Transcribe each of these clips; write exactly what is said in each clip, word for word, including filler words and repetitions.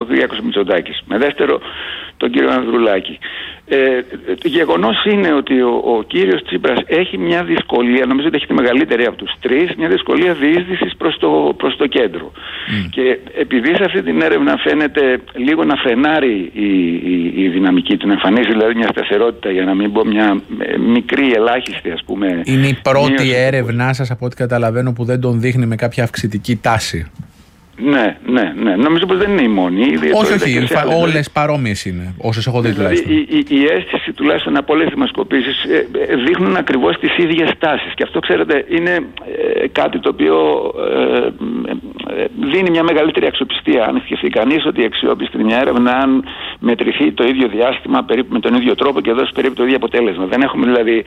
Κυριάκος Μητσοτάκης. Με δεύτερο τον κύριο Ανδρουλάκη. Ε, το γεγονός είναι ότι ο, ο κύριος Τσίπρας έχει μια δυσκολία, νομίζω ότι έχει τη μεγαλύτερη από τους τρεις, μια δυσκολία διείσδυσης προς το, προς το κέντρο. Mm. Και επειδή σε αυτή την έρευνα φαίνεται λίγο να φρενάρει η, η, η δυναμική του, να εμφανίζει δηλαδή μια σταθερότητα, για να μην πω μια μικρή ελάχιστη, ας πούμε. Είναι η πρώτη έρευνά σας, από ό,τι καταλαβαίνω, που δεν τον δείχνει με κάποια αυξητική τάση. Ναι, ναι, ναι. Νομίζω πως δεν είναι η μόνη. Όχι, όχι. Φα... Όλες παρόμοιες είναι, όσες έχω δει δηλαδή, τουλάχιστον. Η, η, η αίσθηση τουλάχιστον από πολλές δημοσκοπήσεις ε, ε, δείχνουν ακριβώς τις ίδιες τάσεις. Και αυτό, ξέρετε, είναι ε, κάτι το οποίο ε, ε, δίνει μια μεγαλύτερη αξιοπιστία. Αν σκεφτεί κανείς ότι η αξιόπιστη είναι μια έρευνα, αν μετρηθεί το ίδιο διάστημα περίπου με τον ίδιο τρόπο και δώσει περίπου το ίδιο αποτέλεσμα. Δεν έχουμε δηλαδή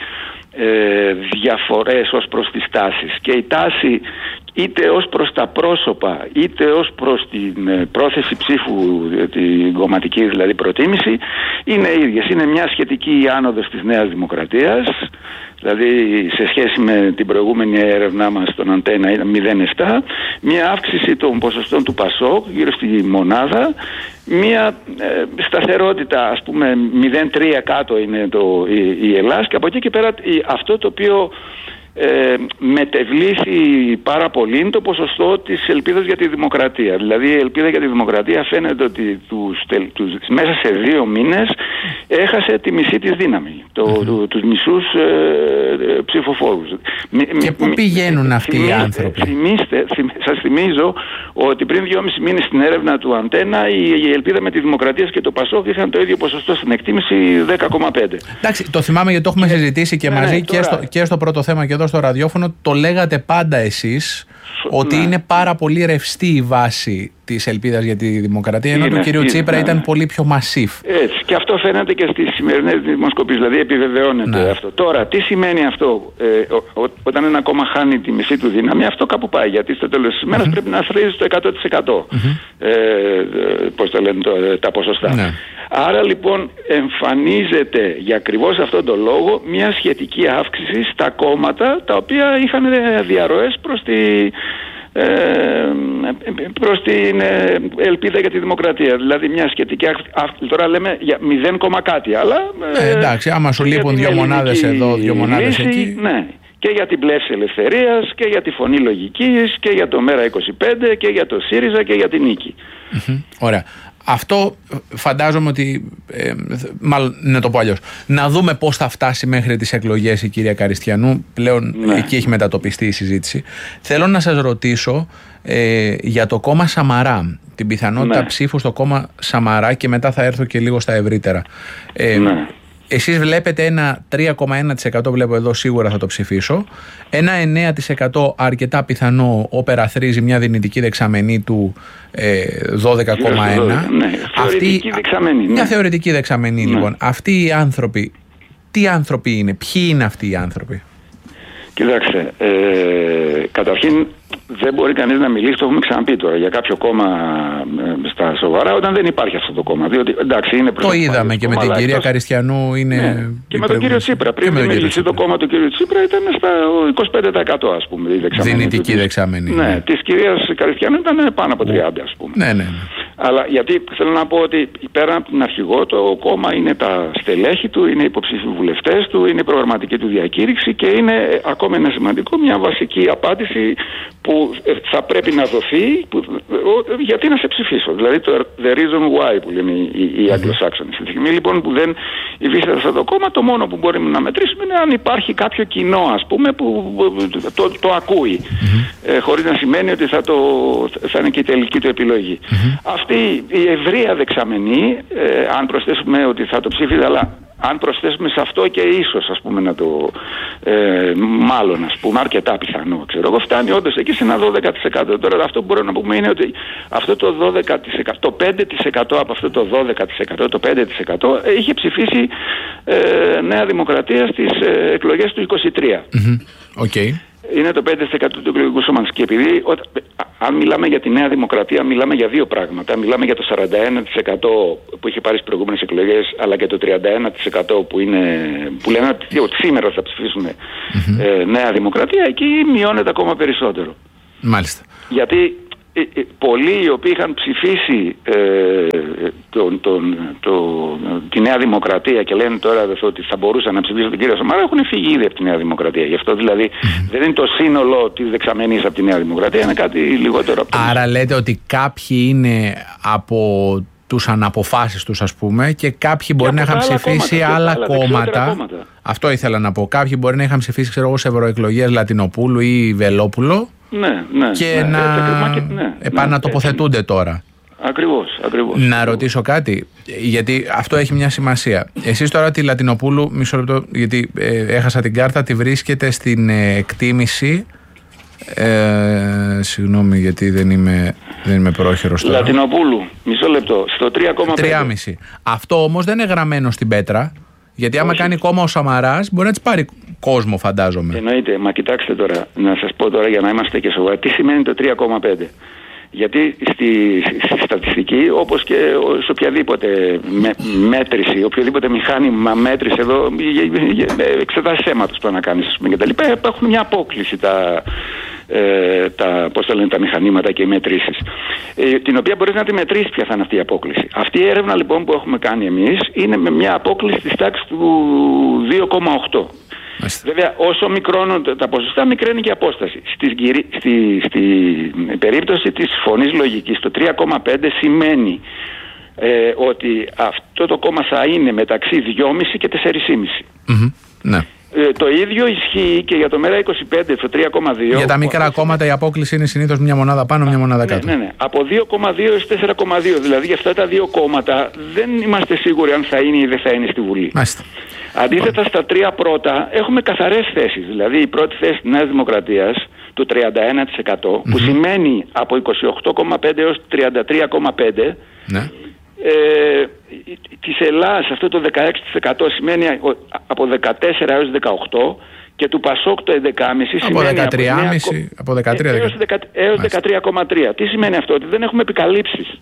ε, διαφορές ως προς τις τάσεις. Και η τάση, είτε ως προς τα πρόσωπα, είτε ως προς την ε, πρόθεση ψήφου, ε, την κομματική δηλαδή προτίμηση, είναι ίδιες. Είναι μια σχετική άνοδος της Νέας Δημοκρατίας, δηλαδή σε σχέση με την προηγούμενη έρευνά μας στον Αντένα ήταν μηδέν κόμμα επτά, μια αύξηση των ποσοστών του ΠΑΣΟΚ γύρω στη μονάδα, μια ε, σταθερότητα, ας πούμε μηδέν κόμμα τρία κάτω είναι το, η, η Ελλάς, και από εκεί και πέρα η, αυτό το οποίο Ε, μετεβλήθη πάρα πολύ είναι το ποσοστό της ελπίδας για τη δημοκρατία. Δηλαδή η ελπίδα για τη δημοκρατία φαίνεται ότι τους, τους, μέσα σε δύο μήνες έχασε τη μισή της δύναμη, το, mm-hmm. το, τους μισούς ε, ψηφοφόρους. Και πού πηγαίνουν αυτοί θυμίστε, οι άνθρωποι? Θυμίστε, θυμ, σας θυμίζω ότι πριν δυόμισι μήνες στην έρευνα του Αντένα η, η ελπίδα με τη δημοκρατία και το ΠΑΣΟΚ είχαν το ίδιο ποσοστό στην εκτίμηση, δέκα κόμμα πέντε. Εντάξει, το θυμάμαι γιατί το έχουμε και, συζητήσει και ναι, μαζί ναι, και, τώρα, στο, και στο πρώτο θέμα και εδώ στο ραδιόφωνο. Το λέγατε πάντα εσείς ότι ναι. είναι πάρα πολύ ρευστή η βάση της ελπίδας για τη δημοκρατία, ενώ του κυρίου Τσίπρα ναι. ήταν πολύ πιο μασίφ. Έτσι, και αυτό φαίνεται και στις σημερινές δημοσκοπήσεις, δηλαδή επιβεβαιώνεται ναι. αυτό. Τώρα, τι σημαίνει αυτό? Ε, ο, ο, όταν ένα κόμμα χάνει τη μισή του δύναμη, αυτό κάπου πάει, γιατί στο τέλος της ημέρας mm-hmm. πρέπει να θρίζει το εκατό τοις εκατό. Mm-hmm. Ε, πώς το λένε το, τα ποσοστά. Ναι. Άρα λοιπόν εμφανίζεται για ακριβώς αυτόν τον λόγο μια σχετική αύξηση στα κόμματα τα οποία είχαν διαρροές προς τη... Ε, προς την ε, ελπίδα για τη δημοκρατία. Δηλαδή μια σχετική αύξηση. Τώρα λέμε για μηδέν κάτι, αλλά ε, εντάξει, άμα σου λείπουν δύο μονάδες εδώ, δύο μονάδες εκεί. Ναι. Και για την Πλεύση Ελευθερίας και για τη Φωνή Λογικής και για το Μέρα είκοσι πέντε και για το ΣΥΡΙΖΑ και για την Νίκη. Mm-hmm. Ωραία. Αυτό φαντάζομαι ότι, ε, μάλλον να το πω αλλιώς, να δούμε πώς θα φτάσει μέχρι τις εκλογές η κυρία Καριστιανού. Πλέον ναι. εκεί έχει μετατοπιστεί η συζήτηση. Θέλω να σας ρωτήσω ε, για το κόμμα Σαμαρά, την πιθανότητα ναι. ψήφου στο κόμμα Σαμαρά, και μετά θα έρθω και λίγο στα ευρύτερα. Ε, ναι. Εσείς βλέπετε ένα τρία κόμμα ένα τοις εκατό, βλέπω εδώ, σίγουρα θα το ψηφίσω. Ένα εννέα τοις εκατό αρκετά πιθανό, όπερα-θρίζει μια δυνητική δεξαμενή του ε, δώδεκα κόμμα ένα. Ναι, θεωρητική δεξαμενή. Μια ναι. θεωρητική δεξαμενή, ναι. λοιπόν. Αυτοί οι άνθρωποι, τι άνθρωποι είναι, ποιοι είναι αυτοί οι άνθρωποι? Κοιτάξτε, ε, καταρχήν δεν μπορεί κανείς να μιλήσει, το έχουμε ξαναπεί τώρα, για κάποιο κόμμα ε, στα σοβαρά όταν δεν υπάρχει αυτό το κόμμα. Διότι, εντάξει, είναι το είδαμε και με την κυρία εκτός... Καριστιανού είναι. Ναι. Και με τον κύριο Τσίπρα. Πριν δημιουργηθεί το κόμμα του κύριου Τσίπρα ήταν στα είκοσι πέντε τοις εκατό, ας πούμε. Η δεξαμενή. Δυνητική δεξαμενή. Ναι, ναι. Της κυρίας Καριστιανού ήταν πάνω από τριάντα, ας πούμε. Ναι, ναι, ναι. Αλλά γιατί θέλω να πω ότι πέρα από την αρχηγό, το κόμμα είναι τα στελέχη του, είναι υποψήφιοι βουλευτές του, είναι η προγραμματική του διακήρυξη και είναι ακόμα ένα σημαντικό, μια βασική απάντηση που θα πρέπει να δοθεί, που, γιατί να σε ψηφίσω. Δηλαδή το the reason why που λένε οι, οι Αγγλοσάξονες. Στη στιγμή λοιπόν που δεν υφίσταται αυτό το κόμμα, το μόνο που μπορούμε να μετρήσουμε είναι αν υπάρχει κάποιο κοινό, ας πούμε, που το, το, το ακούει. Mm-hmm. Ε, χωρίς να σημαίνει ότι θα, το, θα είναι και η τελική του επιλογή. Mm-hmm. Αυτή η ευρεία δεξαμενή, ε, αν προσθέσουμε ότι θα το ψήφιζε, αλλά αν προσθέσουμε σε αυτό και ίσως, ας πούμε, να το ε, μάλλον, ας πούμε, αρκετά πιθανό, ξέρω εγώ, φτάνει όντως εκεί σε ένα δώδεκα τοις εκατό. Τώρα αυτό που μπορούμε να πούμε είναι ότι αυτό το δώδεκα τοις εκατό, το πέντε τοις εκατό από αυτό το δώδεκα τοις εκατό, το πέντε τοις εκατό είχε ψηφίσει ε, Νέα Δημοκρατία στις ε, εκλογές του είκοσι τρία. Mm-hmm. Okay. Είναι το πέντε τοις εκατό του εκλογικού σώματος. Και επειδή όταν, αν μιλάμε για τη Νέα Δημοκρατία, μιλάμε για δύο πράγματα. Μιλάμε για το σαράντα ένα τοις εκατό που είχε πάρει στις προηγούμενες εκλογές, αλλά και το τριάντα ένα τοις εκατό που, είναι, που λένε ότι σήμερα θα ψηφίσουμε mm-hmm. ε, Νέα Δημοκρατία. Εκεί μειώνεται ακόμα περισσότερο. Μάλιστα. Γιατί ε, ε, πολλοί οι οποίοι είχαν ψηφίσει ε, τον, τον, τον, τη Νέα Δημοκρατία και λένε τώρα ότι θα μπορούσαν να ψηφίσουν τον κύριο Σαμαρά, έχουν φύγει ήδη από τη Νέα Δημοκρατία. Γι' αυτό δηλαδή mm. δεν είναι το σύνολο της δεξαμενής από τη Νέα Δημοκρατία, είναι κάτι λιγότερο από το. Άρα λέτε ότι κάποιοι είναι από τους αναποφάσεις τους, ας πούμε, και κάποιοι μπορεί και να είχαν ψηφίσει κόμματα, άλλα, άλλα κόμματα. κόμματα. Αυτό ήθελα να πω. Κάποιοι μπορεί να είχαν ψηφίσει, ξέρω εγώ, σε ευρωεκλογές Λατινοπούλου ή Βελόπουλο. Ναι, ναι. Και ναι, να ναι, ναι, επανατοποθετούνται ναι, τώρα. Ακριβώς, ακριβώς. Να ρωτήσω κάτι, γιατί αυτό έχει μια σημασία. Εσείς τώρα τη Λατινοπούλου, μισό λεπτό, γιατί ε, έχασα την κάρτα, τη βρίσκεται στην ε, εκτίμηση. Ε, συγγνώμη, γιατί δεν είμαι, δεν είμαι πρόχειρος τώρα. Λατινοπούλου, μισό λεπτό, στο τρία κόμμα πέντε. τρία κόμμα πέντε. Αυτό όμως δεν είναι γραμμένο στην πέτρα. Γιατί άμα όχι. κάνει κόμμα ο Σαμαράς, μπορεί να της πάρει κόσμο, φαντάζομαι. Εννοείται, μα κοιτάξτε τώρα, να σας πω τώρα για να είμαστε και σοβαροί, τι σημαίνει το τρία κόμμα πέντε. Γιατί στη, στη στατιστική, όπως και σε οποιαδήποτε με, μέτρηση, οποιοδήποτε μηχάνημα μέτρηση εδώ, εξετάσεις αίματος που να κάνεις, ας πούμε, και τα λοιπά, έχουν μια απόκληση τα, ε, τα, πώς το λένε, τα μηχανήματα και οι μετρήσεις, ε, την οποία μπορείς να τη μετρήσεις ποια θα είναι αυτή η απόκληση. Αυτή η έρευνα λοιπόν που έχουμε κάνει εμείς είναι με μια απόκληση της τάξης του δύο κόμμα οκτώ. Βέβαια, όσο μικρώνουν τα ποσοστά, μικραίνει και η απόσταση. Στη, στη, στη περίπτωση της φωνής λογικής, το τρία κόμμα πέντε σημαίνει ε, ότι αυτό το κόμμα θα είναι μεταξύ δυόμισι και τέσσερα κόμμα πέντε. Mm-hmm. Ναι. Ε, το ίδιο ισχύει και για το ΜΕΡΑ είκοσι πέντε, το τρία κόμμα δύο. Για τα μικρά κόμματα η απόκληση είναι συνήθως μια μονάδα πάνω, μια μονάδα κάτω. Ναι, ναι, ναι. Από δύο κόμμα δύο έως τέσσερα κόμμα δύο. Δηλαδή για αυτά τα δύο κόμματα δεν είμαστε σίγουροι αν θα είναι ή δεν θα είναι στη Βουλή. Μάλιστα. Αντίθετα, στα τρία πρώτα έχουμε καθαρές θέσεις. Δηλαδή η πρώτη θέση της Νέας Δημοκρατίας του τριάντα ένα τοις εκατό, mm-hmm. που σημαίνει από είκοσι οκτώ κόμμα πέντε έως τριάντα τρία κόμμα πέντε. Ναι. Ε, της Ελλάς αυτό το δεκαέξι τοις εκατό σημαίνει από δεκατέσσερα έως δεκαοκτώ και του Πασόκ το έντεκα κόμμα πέντε σημαίνει από δεκατρία κόμμα πέντε από δεκατρία έως δεκατρία κόμμα τρία. Τι σημαίνει αυτό? Ότι δεν έχουμε επικαλύψεις.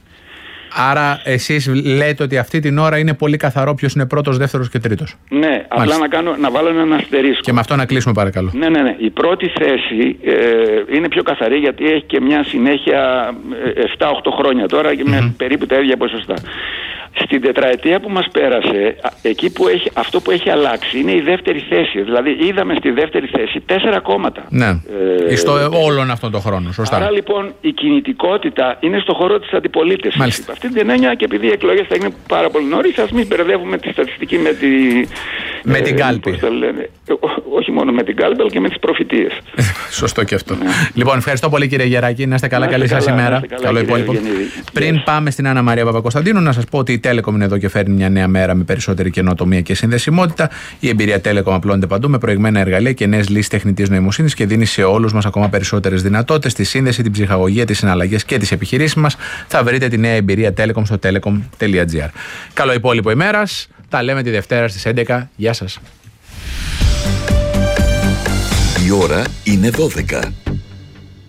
Άρα εσείς λέτε ότι αυτή την ώρα είναι πολύ καθαρό ποιος είναι πρώτος, δεύτερος και τρίτος. Ναι, Μάλιστα. απλά να, κάνω, να βάλω έναν αστερίσκο. Και με αυτό να κλείσουμε παρακαλώ. Ναι, ναι, ναι. Η πρώτη θέση ε, είναι πιο καθαρή γιατί έχει και μια συνέχεια επτά οχτώ χρόνια τώρα και με mm-hmm. περίπου τα ίδια ποσοστά. Στην τετραετία που μας πέρασε, εκεί που έχει, αυτό που έχει αλλάξει είναι η δεύτερη θέση. Δηλαδή είδαμε στη δεύτερη θέση τέσσερα κόμματα. Ναι, ε, στο ε, όλον αυτόν τον χρόνο. Σωστά. Άρα λοιπόν η κινητικότητα είναι στο χώρο της αντιπολίτευσης. Αυτή την έννοια και επειδή οι εκλογές θα είναι πάρα πολύ νωρίς, ας μην μπερδεύουμε τη στατιστική με, τη, με ε, την κάλπη. Όχι μόνο με την κάλπη, αλλά και με τις προφητείες. Σωστό και αυτό. Ναι. Λοιπόν, ευχαριστώ πολύ κύριε Γεράκη. Να είστε καλά, καλή σας ημέρα. Καλό υπόλοιπο. Πριν πάμε στην Άννα Μαρία Παπακοσταντίνου, να σας πω ότι η Telecom είναι εδώ και φέρνει μια νέα μέρα με περισσότερη καινοτομία και συνδεσιμότητα. Η εμπειρία Telecom απλώνεται παντού με προηγμένα εργαλεία και νέες λύσεις τεχνητής νοημοσύνης και δίνει σε όλους μας ακόμα περισσότερες δυνατότητες. Τη σύνδεση, την ψυχαγωγία, τις συναλλαγές και τις επιχειρήσεις μας. Θα βρείτε τη νέα εμπειρία Telecom στο telecom τελεία gr. Καλό υπόλοιπο ημέρας. Τα λέμε τη Δευτέρα στις έντεκα. Γεια σας. Η ώρα είναι δώδεκα.